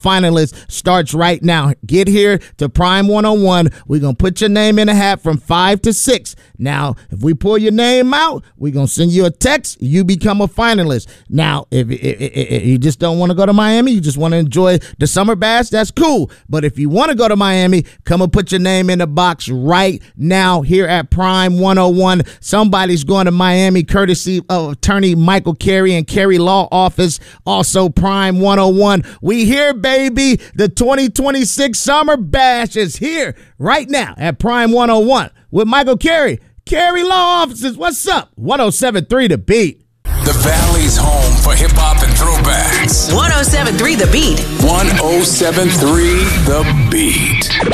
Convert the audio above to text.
finalists starts right now. Get here to Prime 101. We're going to put your name in a hat from 5 to 6. Now, if we pull your name out, we're going to send you a text. You become a finalist. Now, if you just don't want to go to Miami, you just want to enjoy the summer bash, that's cool. But if you want to go to Miami, come and put your name in the box right now here at Prime 101. Somebody's going to Miami courtesy of attorney Michael Carey and Carey Law Office. Also, Prime 101. We here, baby. The 2026 Summer Bash is here right now at Prime 101 with Michael Carey. Carey Law Offices, what's up? 107.3 The Beat. The Valley's home for hip-hop and throwbacks. 107.3 The Beat. 107.3 The Beat.